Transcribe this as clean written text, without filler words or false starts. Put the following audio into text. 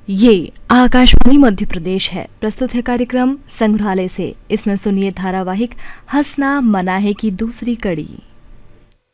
ये आकाशवाणी मध्य प्रदेश है। प्रस्तुत है कार्यक्रम संग्रहालय से। इसमें सुनिए धारावाहिक हंसना मना है की दूसरी कड़ी।